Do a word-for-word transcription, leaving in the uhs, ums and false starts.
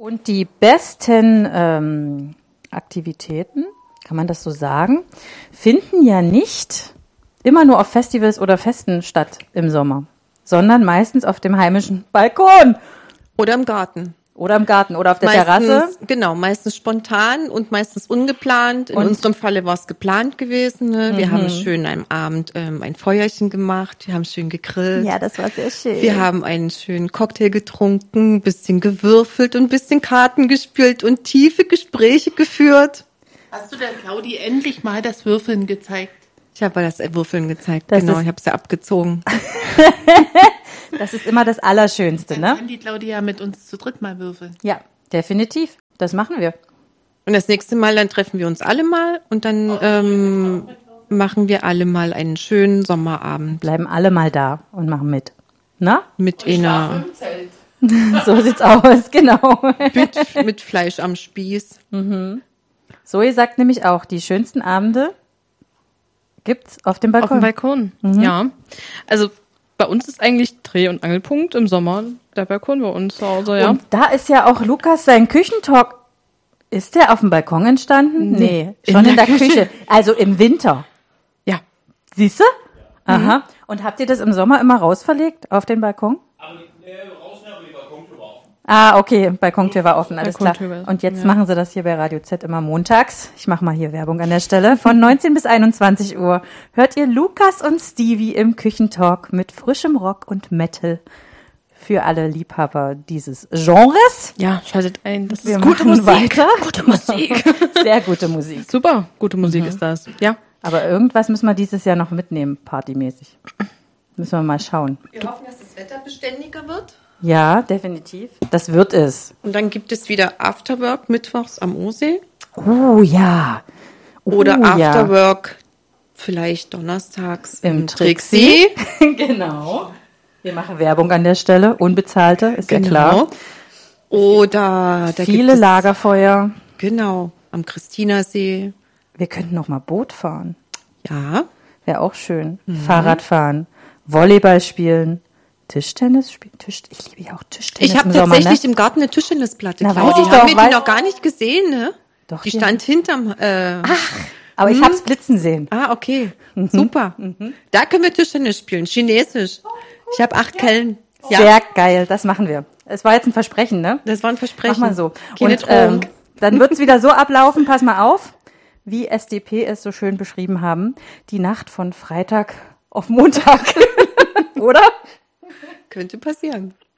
Und die besten ähm, Aktivitäten, kann man das so sagen, finden ja nicht immer nur auf Festivals oder Festen statt im Sommer, sondern meistens auf dem heimischen Balkon. Oder im Garten. Oder im Garten oder auf der meistens, Terrasse. Genau, meistens spontan und meistens ungeplant. In und unserem Falle war es geplant gewesen. Ne? Wir mhm. haben schön am Abend ähm, ein Feuerchen gemacht, wir haben schön gegrillt. Ja, das war sehr schön. Wir haben einen schönen Cocktail getrunken, ein bisschen gewürfelt und ein bisschen Karten gespielt und tiefe Gespräche geführt. Hast du der Claudi endlich mal das Würfeln gezeigt? Ich habe das Würfeln gezeigt, das genau, ich habe es ja abgezogen. Das ist immer das Allerschönste, Dann ne? kann die Claudia mit uns zu dritt mal würfeln. Ja, definitiv. Das machen wir. Und das nächste Mal, dann treffen wir uns alle mal und dann ähm, machen wir alle mal einen schönen Sommerabend. Bleiben alle mal da und machen mit. Na? Mit einer, So sieht's aus, genau. mit, mit Fleisch am Spieß. Mhm. Zoe sagt nämlich auch, die schönsten Abende gibt's auf dem Balkon. Auf dem Balkon, Mhm. ja. Also bei uns ist eigentlich Dreh- und Angelpunkt im Sommer der Balkon bei uns zu Hause, ja. Und da ist ja auch Lukas sein Küchentalk. Ist der auf dem Balkon entstanden? Nee, In schon in der der Küche. Küche. Also im Winter. Ja. Siehst du? Aha. Und habt ihr das im Sommer immer rausverlegt auf den Balkon? Aber die, äh, draußen haben wir die Balkontür war offen. Ah, okay, Balkontür war offen, alles Balkontür klar. war- Und jetzt ja. machen sie das hier bei Radio Z immer montags. Ich mache mal hier Werbung an der Stelle. Von neunzehn bis einundzwanzig Uhr hört ihr Lukas und Stevie im Küchentalk mit frischem Rock und Metal für alle Liebhaber dieses Genres. Ja, schaltet ein. Das Wir ist gute machen Musik. weiter. Gute Musik. Sehr gute Musik. Super, gute Musik ist das. Ja. Aber irgendwas müssen wir dieses Jahr noch mitnehmen, partymäßig. Müssen wir mal schauen. Wir hoffen, dass das Wetter beständiger wird. Ja, definitiv. Das wird es. Und dann gibt es wieder Afterwork mittwochs am Osee. Oh ja. Oh, Oder ja. Afterwork vielleicht donnerstags Im im Trixie. Trixie. Genau. Wir machen Werbung an der Stelle, unbezahlte, ist ja Genau. klar. Oder da Viele gibt es, Lagerfeuer. Genau, am Christinersee. Wir könnten noch mal Boot fahren. Ja. Wäre auch schön. Fahrrad fahren, Volleyball spielen, Tischtennis spielen. Tisch, ich liebe ja auch Tischtennis Ich habe im Sommer, tatsächlich ne? im Garten eine Tischtennisplatte. Na, Claudi. weiß ich Haben doch, wir weiß- die noch gar nicht gesehen, ne? Doch, die die- stand hinterm... Äh, Aber ich hab's blitzen sehen. Ah, okay. Super. Da können wir Tischtennis spielen. Chinesisch. Ich habe acht Kellen. Ja, Sehr geil, das machen wir. Es war jetzt ein Versprechen, ne? das war ein Versprechen. Mach mal so. Keine Und ähm, Drohung. dann wird's wieder so ablaufen, pass mal auf, wie S D P es so schön beschrieben haben, die Nacht von Freitag auf Montag. Oder? Könnte passieren.